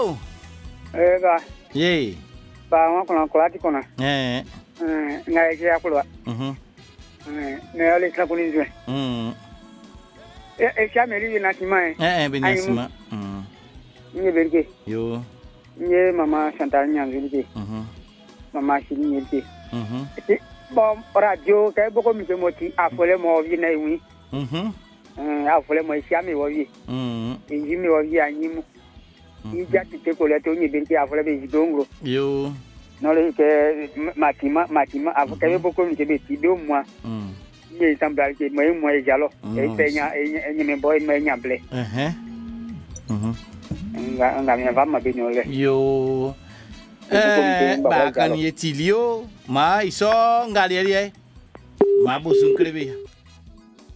Yo. Ba. Ye. Ba wa kuna kulati kuna. Ngai ya kulwa. Ne ale tra kuni nzwe. Sha meri na sima. Benya sima. Nye berge. Yo. Nye mama Chantal Nyanzulike. Mama Shiri Nyelke. Bon radio kay boko mi moti afole mo vi na wi. Afole mo sha mi wo vi. Inji mi wo vi anyimu. Ija tite ko le to nye berge afole be jidongro. Yo. No le ke matima afole boko mi be ti do moi. Ye sambal ke mo jalo. E penya enye me boy me nyable. Nga mi va ma benole. Yo. Ba kan ye tilio ma iso ngaliye ma busun krebe